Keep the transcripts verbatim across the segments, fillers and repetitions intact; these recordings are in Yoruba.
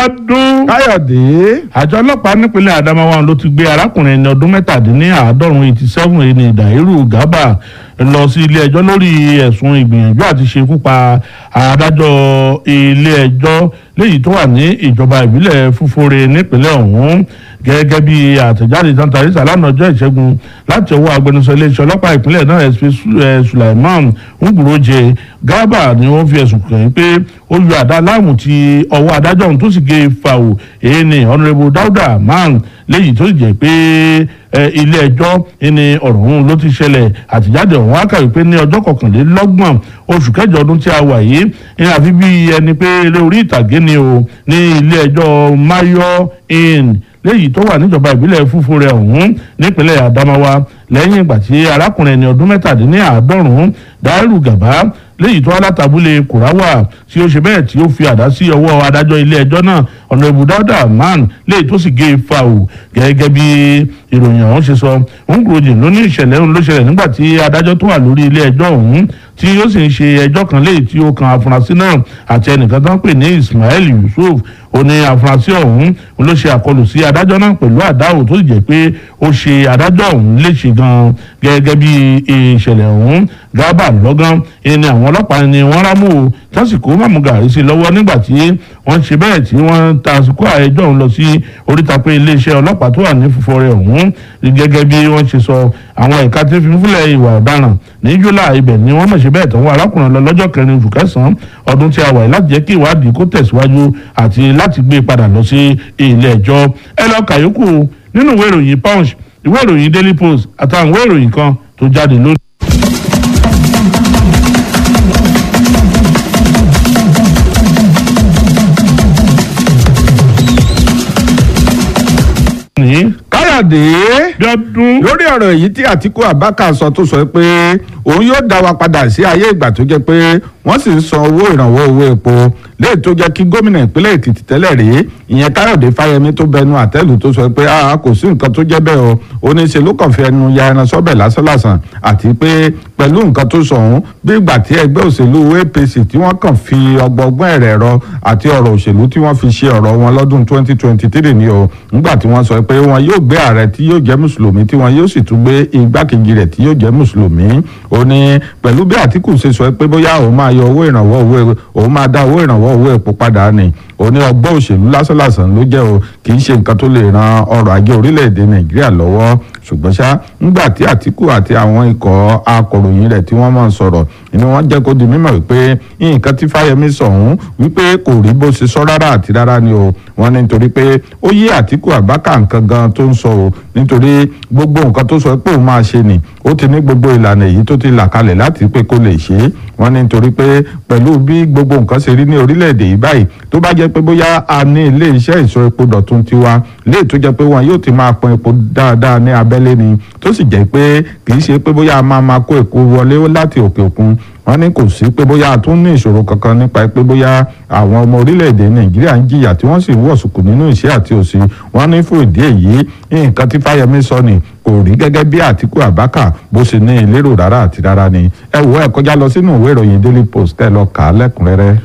ọdún. káyọ̀dé. àjọ ọlọ́pàá nípínlẹ̀ Adamawa ló ti gbé arákùnrin ẹni ọdún mẹ́tàdínláàádọ́rùn eighty seven ẹni Dàírù Garba lọ sí ilé ẹjọ́ lórí ẹ̀sùn ìgbìyànjú àti ṣekú pa adájọ́ ilé ẹjọ́ léyìí tó wà ní ìjọba ìbílẹ̀ Fúfúre nípínlẹ̀ ọ̀hún gẹ́gẹ́ bí àtẹ̀jáde tán tàrí sàlánà ọjọ́ ìṣẹ́gun láti ọwọ́ agbẹnusọ iléeṣẹ́ ọlọ́pàá ìpínlẹ̀ náà S P Sulaiman Nguroje. Garba ni wọ́n fi ẹ̀sùn kàn yín pé ó yọ àdá láàmú ti ọwọ́ adájọ́ ọ̀hún tó sì gé fàwọ̀ èyí ni Honourable Dauda Man léyìí tó sì jẹ́ pé ilé ẹjọ́ ní ọ̀rọ̀ ọ̀hún ló ti ṣẹlẹ̀. àtẹ̀jáde ọ̀hún á kàwé pé ní ọjọ́ kọkànlélọ́gbọ̀n oṣù kẹjọ ọdún tí a wà yìí ní àfi bí ẹni pé eré orí ìtàgé ni o ní ilé ẹjọ́ Mayo Inn léyìí tó wà níjọba ìbílẹ̀ Fúfúre ọ̀hún nípínlẹ̀ Adamawa lẹ́yìn ìgbà tí arákùnrin ẹni ọdún mẹ́tàdínláàádọ́rùn Dàírù Garba léyìí tó alátàbúlé Kùráwà tí ó ṣe bẹ́ẹ̀ tí ó fi àdá sí ọwọ́ adájọ́ ilé ẹjọ́ náà Honourable Dauda Man léyìí tó sì gé e fa o gẹ́gẹ́ bí ìròyìn ọ̀hún ṣe sọ. Nguroje ló ní ìṣẹ̀lẹ̀ ọ̀hún ló ṣẹlẹ̀ nígbà tí adájọ́ tó wà lórí ilé ẹjọ́ ọ̀hún tí ó sì ń ṣe ẹjọ́ kan léyìí tí ó kan afurasí náà àti ẹnìkan tó ń pè ní Ismail Yusuf. ó ní afurasí ọ̀hún ló ṣe àkọlù sí adájọ́ náà pẹ̀lú àdá ò tó sì jẹ́ pé ó ṣe adájọ́ ọ̀hún léṣe gan gẹ́gẹ́ bí ìṣẹ̀lẹ̀ ọ̀hún. Garba lọ́gán ẹni àwọn ọlọ́pàá ni wọ́n rámú o tásìkò Mamu Gàrí sí lọ́wọ́ nígbà tí wọ́n ṣe bẹ́ẹ̀ tí wọ́n ta àsìkò ẹjọ́ ọ̀hún lọ sí oríta pé iléeṣẹ́ ọlọ́pàá tó wà ní Fúfúre ọ̀hún gẹ́gẹ́ bí wọ́n ṣe sọ àwọn ẹ̀ka tí fi ń fúnlẹ̀ ìwà ọ̀daràn ní Júlà ibẹ̀ ni wọ́n mọ̀ ṣe bẹ́ẹ̀ tán wọ́n arákùnrin lọ lọ́jọ́ kẹrin oṣù kẹsàn-án ọdún tí a wà láti jẹ́ kí ìwádìí kó tẹ̀síwájú àti láti gbé padà lọ sí ilé ẹjọ́. ẹ lọ kàyókù nínú ìwé ìròyìn Punch, ìwé ìròyìn Daily Post àtàwọn ìwé ìròyìn kan tó jáde lónìí. káyọ̀dé. Bíọ́dún. lórí ọ̀rọ̀ èyí tí Àtíkù Abubakar sọ tó sọ pé òun yóò dá wa padà sí ayé ìgbà tó jẹ́ pé wọ́n sì ń san owó ìrànwọ́ owó epo léyìí tó jẹ́ kí gómìnà ìpínlẹ̀ Èkìtì tẹ́lẹ̀ rí ìyẹn Káyọ̀dé Fáyẹmí tó bẹnu àtẹ́lù tó sọ pé a kò sí nǹkan tó jẹ́ bẹ́ẹ̀ o ó ní ṣe ló kàn fi ẹnu ya ẹran sọ́bẹ̀ lásánlàsàn àti pé pẹ̀lú nǹkan tó sọ ọ̀hún bí ìgbà tí ẹgbẹ́ òṣèlú A P C tí wọ́n kàn fi ọgbọgbọ́n ẹ̀rẹ̀ ẹ̀rọ àti ọ̀rọ̀ òṣèlú tí wọ́n fi ṣe ọ̀rọ̀ wọn lọ́dún twenty twenty-three ni o nígbà tí wọ́n sọ pé wọn yóò gbé ààrẹ tí yóò jẹ́ mùsùlùmí tí wọn yóò sì tún gbé igbákejì rẹ̀ tí yóò jẹ́ mùsùlùmí ó ní pẹ̀lú bí Àtíkù ṣe sọ pé bóyá òun máa yọ owó ìrànwọ́ owó òun máa dá owó ìrànwọ́ owó epo padà ni ó ní ọgbọ́n òṣèlú lásánlàsàn ló jẹ́ o kì í ṣe nǹkan tó lè ran ọrọ̀ ajé orílẹ̀-èdè Nàìjíríà lọ́wọ́ ṣùgbọ́n ṣá ńgbà tí Àtíkù àti àwọn ikọ̀ akọ̀ròyìn rẹ̀ tí wọ́n máa ń sọ̀rọ̀ ni wọ́n jẹ́ kó di mímọ̀ wípé nǹkan tí Fáyẹmí sọ ọ̀hún wípé kò rí bó ṣe sọ rárá àti rárá ni o wọ́n ní nítorí pé ó yé Àtíkù Abubakar nǹkan gan tó ń sọ o nítorí gbogbo nǹkan tó sọ pé òun máa ṣe ni ó ti ní gbogbo ìlànà èyí tó ti là kalẹ̀ láti pé kó lè ṣe é wọ́n ní nítorí pé pẹ̀lú bí gbogbo nǹkan ṣe rí ní orílẹ̀-èdè yìí báyìí tó bá jẹ́ pé bóyá a ní ilé iṣẹ́ ìsọ epo dọ̀tun tiwa léè tó jẹ́ pé wọn yóò ti máa pọn epo dáadáa ní abẹ́lé ni tó sì jẹ́ pé kì í ṣe pé bóyá a máa máa kó epo wọlé láti òkè òkun wọ́n ní kò sí pé bóyá a tún ní ìṣòro kankan nípa pé bóyá àwọn ọmọ orílẹ̀-èdè Nàìjíríà ń jìyà tí wọ́n sì ń wọ̀sùkù nínú ìṣẹ́ àti òṣì wọ́n ní fún ìdí èyí nǹkan tí Fáyẹmí sọ ni kò rí gẹ́gẹ́ bí Àtíkù Abubakar bó ṣe ní ìlérò rárá àti rárá ni ẹ wo ẹ kọjá lọ sínú ìwé ìròyìn Daily Post kẹ́ lọ kà á lẹ́kùnrẹ́rẹ́.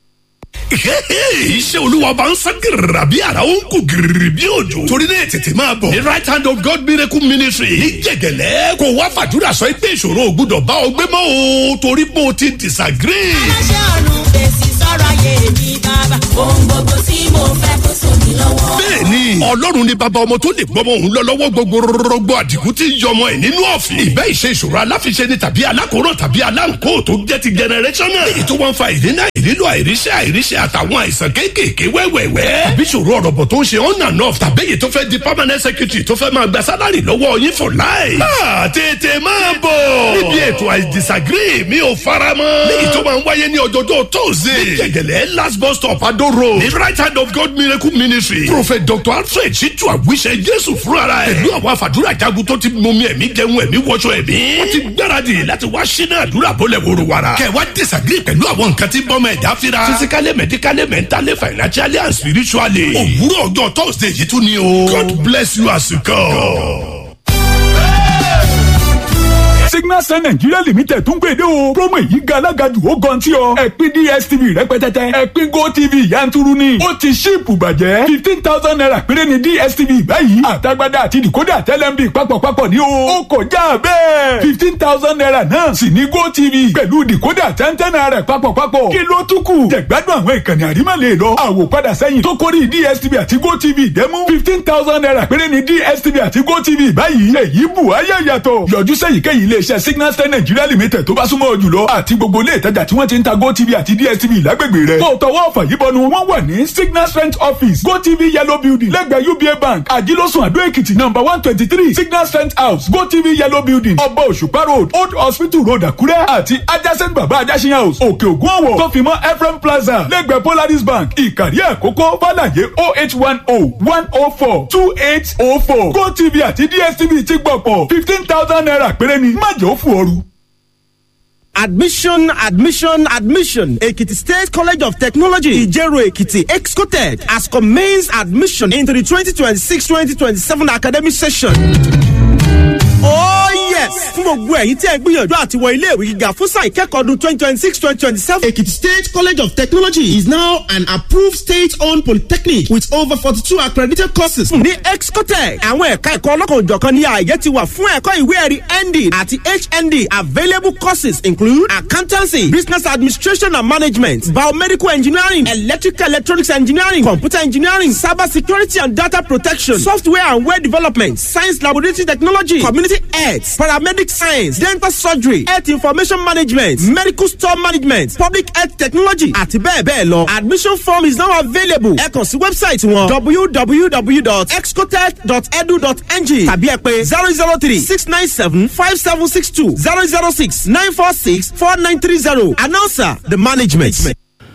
iṣẹ́ olúwa bá ń sán gírìrà bí ara ó ń kú gírìrì bí òjò. torí náà tètè máa bọ̀ ní right hand of God miracle ministry ní jẹ̀gẹ̀lẹ́ kò wá fàdúrà sọ pé ìṣòro ò gbúdọ̀ bá ọ gbé mọ́ o torí bó ti disagree. aláṣẹ ọ̀run fèsì sọ̀rọ̀ ayé mi bàbá ohun gbogbo tí mo fẹ́ kó sómi lọ́wọ́. bẹ́ẹ̀ni ọlọ́run ni bàbá ọmọ tó lè gbọ́mọ òun lọ lọ́wọ́ gbogbo rọgbọ àdìgún tí ń yọmọ ẹ̀ nínú ọ̀fìn. ìbẹ́ ìṣe ìṣòro aláfiṣe ni tàbí alákòóràn tàbí aláǹkó tó jẹ́ ti generational. èyí tó wọ́n fa ìdínà ìrílò àìríṣẹ́ àìríṣẹ́ àtàwọn àìsàn kéékèèké wẹ́wẹ́wẹ́. tàbí ìṣòro ọ̀rọ̀bọ̀ tó ń ṣe on and off tàbí èyí tó fẹ́ di permanent secretary tó fẹ́ máa gba sálárì lọ́wọ́ yín for life. máa tètè máa bọ̀. níbi ètò I disagree mi ò fara mọ́. léyìí tó máa ń wáyé ní ọjọ́jọ́ tóòzè. ní jẹ̀gẹ̀lẹ̀ last bus stop Ado road. ní right hand of God miracle ministry. prophet Doctor Alfred Ṣítù Àwíṣẹ Jésù fúnra rẹ̀. pẹ̀lú àwọn àfàdúrà jagun tó ti mumi ẹ̀mí jẹun ẹ̀mí wọṣọ ẹ̀mí. wọ́n ti gbáradì láti wá ṣínà àdúrà bọ́lẹ̀ wòrò wàrà. kẹwàá disagree pẹ̀lú àwọn nǹkan tí bọ́mọ ẹ̀dá fira. physically medically mentally financially and spiritually. òwúrọ̀ ọjọ́ Thursday yìí tún ni o. God bless you as you come. Signal Sun Nigeria Limited tún gbèdé o promo yìí ga alágàjù ó gan tí ọ ẹ pín D S T V rẹpẹtẹtẹ ẹ pín GoTV yanturu ni ó ti ṣíìpù bàjẹ́ fifteen thousand naira péré ni D S T V báyìí àtagbádá àti dìkódà tẹlẹmbì papọ̀papọ̀ ní o ó kọjá bẹ́ẹ̀ fifteen thousand naira náà sì ní GoTV pẹ̀lú dìkódà tẹ́ntẹ́n naira papọ̀papọ̀ kí ló tún kù jẹ̀gbádùn àwọn ìkànnì àrímọ̀lẹ̀ lọ àwòpadà sẹ́yìn tó kórìí D S T V àti GoTV dẹ́mú fifteen thousand naira péré ni D S T V àti GoTV báyìí èyí bù ayé yàtọ̀ yọjú sẹ́yìnkéyìí iléeṣẹ́ Signal Sun Nigeria Limited tó bá súnmọ́ jùlọ àti gbogbo ilé ìtajà tí wọ́n ti ń ta GoTV àti D S T V lágbègbè rẹ̀ kó tọwọ́ ọ̀fà yìí bọnu wọ́n wà ní Signal Strength Office GoTV Yellow Building lẹ́gbẹ̀ẹ́ U B A Bank àjílọ́sùn Àdó Èkìtì number one twenty three Signal Strength House GoTV Yellow Building ọba Òṣùpá Road Old Hospital Road Àkúrẹ́ àti adjacent baba Ajásin House Òkè Ògùn Ọ̀wọ̀ tó fi mọ́ Ephraim Plaza lẹ́gbẹ̀ẹ́ Polaris Bank Ìkàrí Àkókò Fàlàyé oh eight one oh one oh four two eight oh four GoTV àti D S T V ti gbọ̀pọ̀ fifteen thousand naira péré ni má jẹ́ ó fò ooru. Admission, admission, admission. Ekiti State College of Technology, Ijero Ekiti, Excotech, has commenced admission into the twenty twenty-six twenty twenty-seven academic session. Oh yes! Fún gbogbo ẹ̀yin tí ẹ gbìyànjú àti wọ ilé ìwé gíga fún sáà ìkẹ́kọ̀ọ́ ọdún twenty twenty-six twenty twenty-seven. Ekiti State College of Technology is now an approved state-owned polytechnic with over forty-two accredited courses. Ní Excotech, àwọn ẹ̀ka ẹ̀kọ́ ọlọ́kan-ò-jọ̀kan ní ààyè ti wà fún ẹ̀kọ́ ìwé ẹ̀rí N D àti H N D. Available courses include accountancy, business administration and management, biomedical engineering, electrical electronics engineering, computer engineering, cyber security and data protection, software and web development, science laboratory technology, community health, paramedic science, dental surgery, health information management, medical store management, public health technology, àti bẹ́ẹ̀ bẹ́ẹ̀ lọ. Admission form is now available. Ẹ kàn sí website wọn w w w dot excotech dot e d u dot n g tàbí ẹ pè zero zero three six nine seven five seven six two zero zero six nine four six four nine three zero. Announcer the management.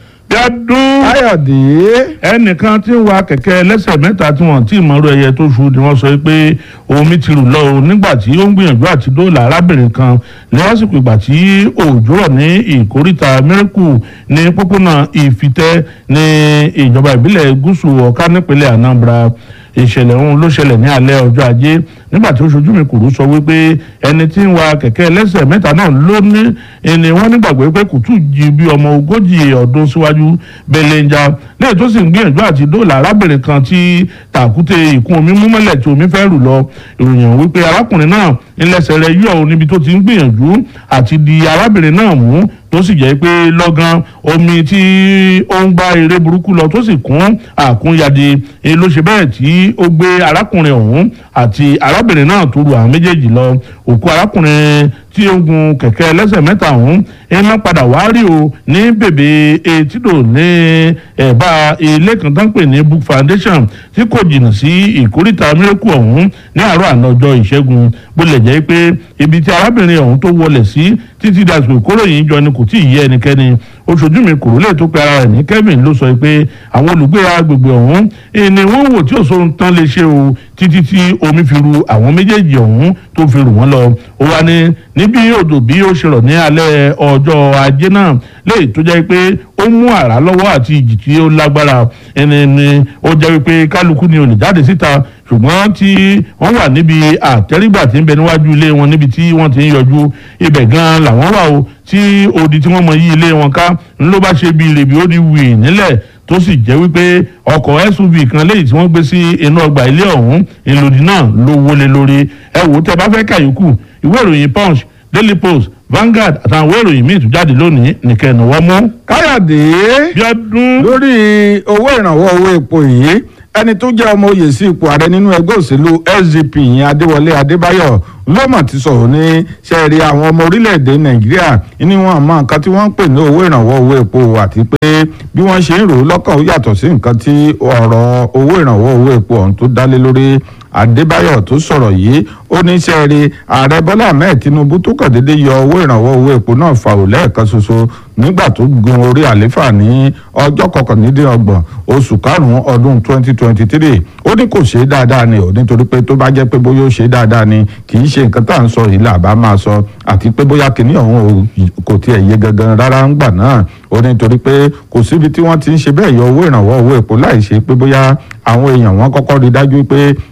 Yadun Káyọ̀dé. ẹnìkan tí ń wa kẹ̀kẹ́ ẹlẹ́sẹ̀ mẹ́ta tí wọ́n ti mọ̀rọ̀ ẹyẹ tó ṣu ni wọ́n sọ pé omi ti rù lọ o nígbà tí ó ń gbìyànjú àti dóòlà arábìnrin kan ní lásìkò ìgbà tí òjò rọ̀ ní ìkóríta miracle ní pópónà ìfitẹ́ ní ìjọba ìbílẹ̀ gúúsù ọ̀ká nípínlẹ̀ Anambra. Ìṣẹ̀lẹ̀ ọ̀hún ló ṣẹlẹ̀ ní alẹ́ ọjọ́ ajé nígbà tí ó ṣojú mi kùrú sọ wípé ẹni tí ń wa kẹ̀kẹ́ ẹlẹ́sẹ̀ mẹ́ta náà ló ní ẹni wọ́n nígbàgbọ́ pé kò tún jí bí ọmọ ogójì ọdún síwájú belenja lẹ́yìn tó sì ń gbìyànjú àti dóòlà arábìnrin kan tí tàkúté ìkún omi mú mọ́lẹ̀ tí omi fẹ́ rù lọ. Ìròyìn wípé arákùnrin náà ńlẹ́sẹ̀ rẹ̀ yọ̀ ọ́ níbi tó ti ń gbìyànjú àti di arábìnrin náà mú tó sì jẹ́ pé lọ́gán omi tí ó ń bá eré burúkú lọ tó sì kún àkúnyadé ló ṣe bẹ́ẹ̀ tí ó gbé arákùnrin ọ̀hún àti arábìnrin náà tó ru àwọn méjèèjì lọ. Òkú arákùnrin tí ó ń gun kẹ̀kẹ́ ẹlẹ́sẹ̀ mẹ́ta ọ̀hún iná padà wá rí o ní bèbè etídò ní ẹ̀bá ilé kan tó ń pè ní book foundation tí kò jìnnà sí ìkóríta miracle ọ̀hún ní àárọ̀ àná ọjọ́ ìṣẹ́gun. Bó lè jẹ́ pé ibi tí arábìnrin ọ̀hún tó wọlé sí títí dasìkò ìkóròyìn jọ ni kò tí ì yé ẹnikẹ́ni. Oṣojú mi kòrò lè tó pe ara rẹ̀ ní Kevin ló sọ pé àwọn olùgbé agbègbè ọ̀hún ni wọ́n wò tí òṣòro tán lè ṣe o títí tí omi fi ru àwọn méjèèjì ọ̀hún tó fi rù wọ́n lọ. Ó wá ní níbi odò bí ó ṣe rọ̀ ní alẹ́ ọjọ́ ajé náà léyìí tó jẹ́ pé ó mú àrá lọ́wọ́ àti ìjì tí ó lágbára ẹni ni ó jẹ́ wípé kálukú ni ò lè jáde síta ṣùgbọ́n tí wọ́n wà níbi àtẹ́rígbà tí ń bẹ níwájú ilé wọn níbi tí wọ́n ti ń yọjú ibẹ̀ gan-an làwọn wà o tí odi tí wọ́n mọ yí ilé wọn ká ń ló bá ṣe bí ilé bí ó di wì nílẹ̀ tó sì jẹ́ wípé ọkọ̀ S U V kan léyìí tí wọ́n gbé sí inú ọgbà ilé ọ̀hún ìlòdì náà ló wọlé lórí. Ẹ wò ó tẹ́ bá fẹ́ kàyókù ìwé ìròyìn Punch, Daily Post, Vanguard àtàwọn ìwé ìròyìn míì tún jáde lónìí nìkẹ́ ìnáwó mú. Káyọ̀dé. Bíọ́dún. Lórí owó ìrànwọ́ owó epo yìí ẹni tó jẹ́ ọmọ oyè sí ipò ààrẹ nínú ẹgbẹ́ òṣèlú S D P yẹn Adéwọlé Adébáyọ̀ lọ́mọ̀ ti sọ̀rọ̀ ní sẹ́ẹ̀rí àwọn ọmọ orílẹ̀-èdè Nàìjíríà ní wọn àmọ́ nǹkan tí wọ́n ń pè ní owó ìrànwọ́ owó epo àti pé bí wọ́n ṣe ń rò ó lọ́kàn ó yàtọ̀ sí nǹkan tí ọ̀rọ̀ owó ìrànwọ́ owó epo ọ̀hún tó dálé lórí. Adébáyọ̀ tó sọ̀rọ̀ yìí ó ní sẹ́ẹ̀rí ààrẹ Bọ́lá Ahmed Tinubu tó kàn déédéé yọ owó ìrànwọ́ owó epo náà fàwọ̀ lẹ́ẹ̀kan ṣoṣo nígbà tó gun orí àléfà ní ọjọ́ kọkànlélọ́gbọ̀n oṣù karùn-ún ọdún twenty twenty three ó ní kò ṣe é dáadáa ni ò nítorí pé tó bá jẹ́ pé bóyá ó ṣe é dáadáa ni kì í ṣe nǹkan tá à ń sọ yìí làbá máa sọ àti pé bóyá kìíní ọ̀hún kò tiẹ̀ yé gangan rárá ń gbà náà ó nítorí pé kò síbi tí wọ́n ti ń ṣe bẹ́ẹ̀ yọ owó ìrànwọ́ owó epo láì ṣe pé bóyá àwọn èèyàn wọn kọ́kọ́ rí dájú pé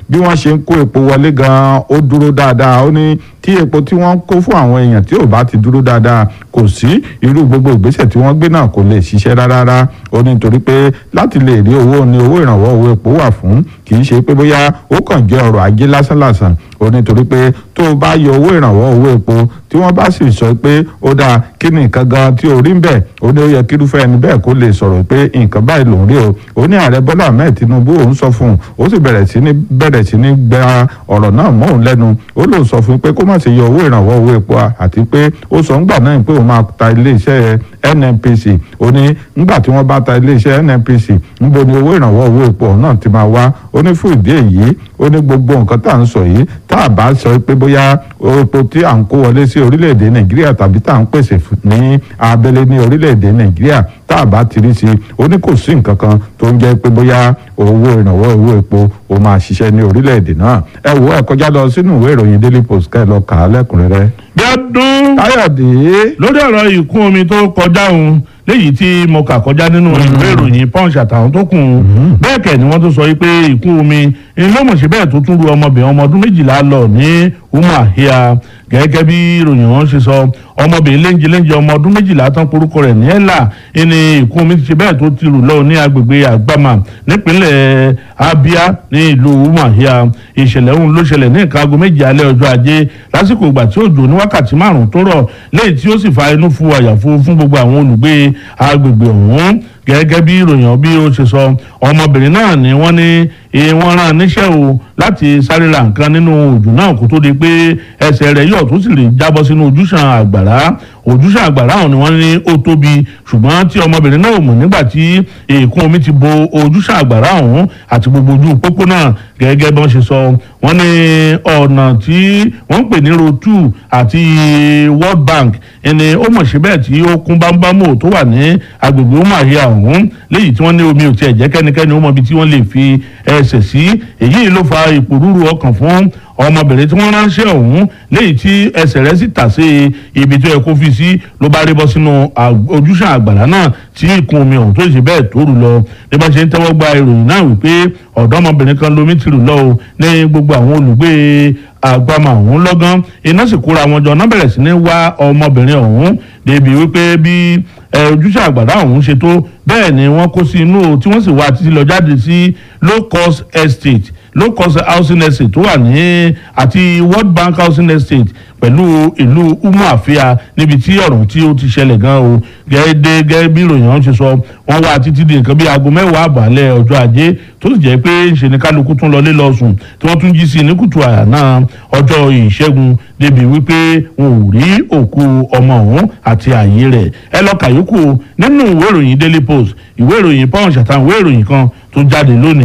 bí wọ́n ṣe ń kó epo wọlé gan-an ó dúró dáadáa. Ó ní tí epo tí wọ́n kó fún àwọn èèyàn tí ò bá ti dúró dáadáa kò sí irú gbogbo ìgbésẹ̀ tí wọ́n gbé náà kò lè ṣiṣẹ́ rárá. Ó ní nítorí pé láti lè rí owó ni owó ìrànwọ́ owó epo wà fún, kì í ṣe pé bóyá ó kàn jẹ́ ọrọ̀ ajé lásánlàsàn. Ó ní nítorí pé tó o bá yọ owó ìrànwọ́ owó epo tí wọ́n bá sì sọ pé ó dáa kí ni nǹkan gan tí orí ń bẹ̀, ó ní ó yẹ kírúfẹ́ ẹni bẹ́ẹ̀ kó lè sọ̀rọ̀ pé nǹkan báyìí lòún rí o. Ó ní ààrẹ Bọ́lá Ahmed Tinubu òun sọ fún un, ó sì bẹ̀rẹ̀ sí ní bẹ̀rẹ̀ sí ní gba ọ̀rọ̀ náà mọ́ òun lẹ́nu. Ó lóun sọ fún un pé kó má ṣe yọ owó ìrànwọ́ owó epo àti pé ó sọ ńgbà náà pé òun máa ta iléeṣẹ́ N N P C. Ó ní ńgbà tí wọ́n bá ta iléeṣẹ́ N N P C ńbo ni owó ìrànwọ́ owó epo náà ti máa wá. Ó ní fún ìdí èyí ó ní gbogbo nǹkan tá à ń sọ yìí tá a bá sọ pé bóyá epo tí à ń kó wọlé sí orílẹ̀-èdè Nàìjíríà tàbí tá à ń pèsè ní abẹ́lé ní orílẹ̀-èdè Nàìjíríà tá a bá ti rí sí i, ó ní kò sí nǹkan kan tó ń jẹ́ pé bóyá owó ìrànwọ́ owó epo ó máa ṣiṣẹ́ ní orílẹ̀-èdè náà. Ẹ wo ẹ kọjá lọ sínú ìwé ìròyìn Daily Post ká ẹ lọ kà á lẹ́kùnrẹ́rẹ́. bí ọdún Káyọ̀dé lórí ọ̀rọ̀ ìkún omi tó kọjá òun léyìí tí mo kà kọjá nínú ìwé ìròyìn Punch àtàwọn tó kù bẹ́ẹ̀ kẹ̀ ni wọ́n tún sọ pé ìkún omi ìlọ́mọ̀ṣẹ́ bẹ́ẹ̀ tó tún ru ọmọbìnrin ọmọ ọdún méjìlá lọ ní Umuahia gẹ́gẹ́ bí ìròyìn wọn ṣe sọ ọmọbìnrin léńjẹ léńjẹ ọmọ ọdún méjìlá tán porúkọ rẹ̀ ní ẹ̀là ní ìkún omi ti ṣe bẹ́ẹ̀ tó ti rù lọ ní agbègbè Àgbàmà nípínlẹ̀ Abia ní ìlú Umuahia. Ìṣẹ̀lẹ̀ ọ̀hún ló ṣẹlẹ̀ ní nǹkan aago méjì alẹ́ ọjọ́ ajé lásìkò ìgbà tí òjò ní wákàtí márùn-ún tó rọ̀ léyìí tí ó sì fa inú fu àyàfo fún gbogbo àwọn olùgbé agbègbè ọ̀hún. Gẹ́gẹ́ bí ìròyìn bí ó ṣe sọ ọmọbìnrin náà ni wọ́n ní wọ́n rán níṣẹ́ o láti sáré ra nǹkan nínú òjò náà kó tó di pé ẹsẹ̀ rẹ̀ yọ̀ tó sì lè jábọ́ sínú ojúṣàn àgbàrá ojúṣàn àgbàrá ọ̀hún ni wọ́n ní ó tóbi ṣùgbọ́n tí ọmọbìnrin náà ò mọ̀ nígbà tí èèkún omi ti bo ojúṣàn àgbàrá ọ̀hún àti gbogbo ojú pópó náà. Gẹ́gẹ́ bí wọ́n ṣe sọ wọ́n ní ọ̀nà tí wọ́n ń pè ní road two àti World Bank ẹni ó mọ̀ ṣe bẹ́ẹ̀ tí ó kún bámúbámú tó wà ní agbègbè Umuahia ọ̀hún léyìí tí wọ́n ní omi ò tiẹ̀ jẹ́ kẹ́nikẹ́ni ó mọ ibi tí wọ́n lè fi ẹsẹ̀ sí. Èyí ló fa ìpòrúurú ọkàn fún ọmọbìnrin tí wọ́n ránṣẹ́ ọ̀hún léyìí tí ẹsẹ̀ rẹ̀ sì tà sí ibi tó yẹ kó fi sí ló bá rí bọ́ sínú ojúṣàn àgbàrá náà tí ìkún omi ọ̀hún tó ṣe bẹ́ẹ̀ tó rù lọ. bí wọ́n ṣe ń tẹ́wọ́ gba ìròyìn náà wípé ọ̀dọ́mọbìnrin kan lomi ti rù lọ o ní gbogbo àwọn olùgbé Àgbàmà ọ̀hún lọ́gán iná sì kóra wọn jọ náà bẹ̀rẹ̀ sí ní wá ọmọbìnrin ọ̀hún débi wípé bí ojúṣàn àgbàrá ọ̀hún ṣe tó bẹ́ẹ̀ ni wọ́n kó sí inú tí wọ́n sì wá títí lọ jáde sí low cost estate low cost housing estate tó wà ní àti World Bank housing estate pẹ̀lú ìlú Umuahia níbi tí ọ̀rọ̀ tí ó ti ṣẹlẹ̀ gan o. gẹ́gẹ́ gẹ́gẹ́ bí ìròyìn ọ̀hún ṣe sọ wọ́n wá títí di nǹkan bí aago mẹ́wàá àbálẹ̀ ọjọ́ ajé tó sì jẹ́ pé ṣe ni kálukú tún lọlé lọ sùn tí wọ́n tún jí sí ní kùtù àyà náà ọjọ́ ìṣẹ́gun débi wípé wọn ò rí òkú ọmọ ọ̀hún àti ààyè rẹ̀. ẹ lọ kàyókù nínú ìwé ìròyìn Daily Post ìwé ìròyìn Punch àtàwọn ìwé ìròyìn kan tó jáde lónìí.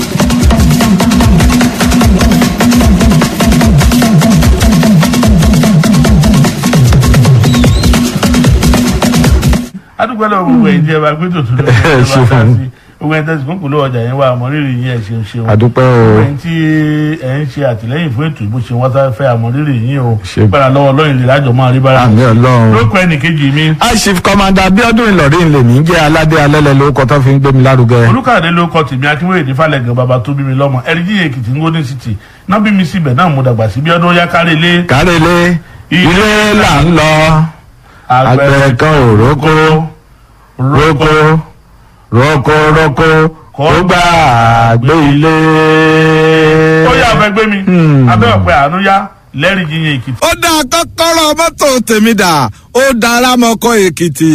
adúgbò lọ gbogbo ẹ̀yin tí ẹ bá gbé tòtún lọ ẹ bá dá sí gbogbo ẹ̀yin tẹsí kúnkùn ló ọjà yẹn wà àmọrírì yín ẹ ṣeun ṣeun adúpẹ́ o gbogbo ẹ̀yin tí ẹ ń ṣe àtìlẹ́yìn fún ètò ìbò ṣe wọn tá fẹ́ àmọrírì yín o gbára lọ́wọ́ Ọlọ́run lè lájọ máa rí bára àmì Ọlọ́run lóko ẹnìkejì mi. Chief Commander Abiodun Ìlọrin lèmi ń jẹ́ aládé alẹ́lẹ́ lórúkọ tó fi ń gbé mi lárugẹ. Olúkàdé ló kọ tèmi Akínwéyèdè Fálẹ̀gàn bàbá tó bí mi lọ́mọ ẹ̀ríjì Èkìtì Ngóní City náà bí mi síbẹ̀ náà mo dàgbà sí bí ọdún yá kárẹ́lé. kárẹ́lé ilé là ń lọ àgbẹ̀ kan ò rókó rókó rókó rókó kó gbà gbé ilé. ó yà fẹ́ gbé mi abẹ́ ọ̀pẹ àánú yá lẹ́rìí yíyan Èkìtì. ó dá kọ́kọ́rọ́ mọ́tò tèmi dà ó dára mọ́kọ́ Èkìtì.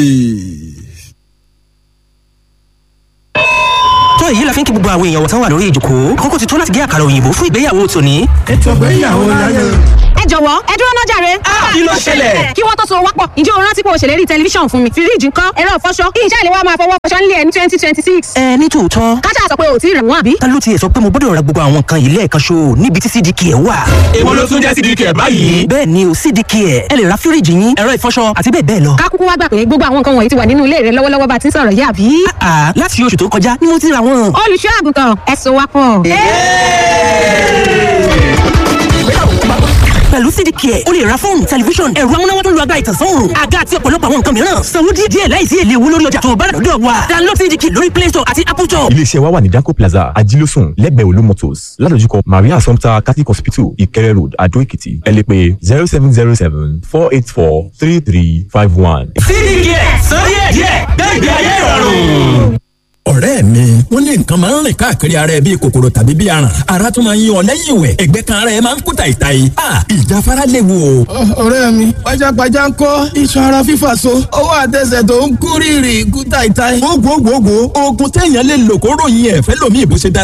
tó èyí la fi ń kí gbogbo àwọn èèyàn wọ̀tán wà lórí ìjòkó àkókò ti tó láti gé àkàrà òyìnbó fún ìgbéyàwó tòní. ètò ìgbéyàwó láyé. ẹ jọ̀wọ́ ẹ dúró náà jàre. kí ló ṣẹlẹ̀? kí wọ́n tó so wápọ̀ ǹjẹ́ o rántí pé o ṣèlérí tẹlifíṣàn fún mi fíríjì ńkọ́ ẹ̀rọ ìfọṣọ kí iṣẹ́ ìléwọ́ máa fọwọ́ fọṣọ nílé ẹ̀ ní twenty twenty six. ẹ ní tòótọ́. kájà sọ pé o ti rẹ̀ wọ́n àbí. ta ló tiẹ̀ sọ pé mo gbọ́dọ̀ ra gbogbo àwọn nǹkan yìí lẹ́ẹ̀kan ṣo níbi tí C D K ẹ̀ wà. èwo ló tún jẹ́ C D K báyìí. bẹ́ẹ̀ ni o C D K ẹ̀ ẹ lè ra fíríjì yín ẹ̀rọ ìfọṣọ àti bẹ́ẹ̀ bẹ́ẹ̀ lọ. ká kúkú wá gbà pé gbogbo àwọn nǹkan wọ̀nyí ti wà nínú ilé rẹ lọ́wọ́lọ́wọ́ bá ti ń sọ̀rọ̀ yìí àbí. àà láti oṣù tó kọjá ni mo ti ra wọn. olùṣọ́ àgùntàn ẹ so wápọ̀. pẹ̀lú C D Care o lè ra fóònù tẹlifíṣọ̀n ẹ̀rọ amúnáwá tó lu agbára ìtànsán òòrùn àga àti ọ̀pọ̀lọpọ̀ àwọn nǹkan mìíràn sanwó díẹ̀ díẹ̀ láìsí èlé owó lórí ọjà tó bá lọ́dọ̀ wa download C D Care lórí Play Store àti Apple Store. iléeṣẹ́ wa wà ní Danco Plaza ajílósùn lẹ́gbẹ̀ẹ́ Olú Motors ládojúkọ Maria Assumpta Catholic Hospital Ìkẹrẹ Road Adó Èkìtì ẹ lè pè zero seven zero seven four eight four three three five one. C D Care sọ díẹ̀ díẹ̀ gbẹ̀gbẹ̀ ayé ìrọ̀rùn. ọ̀rẹ́ mi wọ́n ní nǹkan máa ń rìn káàkiri ara ẹ bíi kòkòrò tàbí bíi aràn ara tún máa ń yí ọ lẹ́yìn ìwẹ̀ ẹ̀gbẹ́ kan ara ẹ máa ń kú tàìtàì a ìjáfara léwu o. ọ̀rẹ́ mi pajápajá ń kọ́ iṣan ara fífà so ọwọ́ àtẹsẹ̀ tó ń kú rírì kú tàìtàì. gbogbogbò oògùn téèyàn lè lò kó ròyìn ẹ̀fẹ́ lómi ìbò ṣe dára.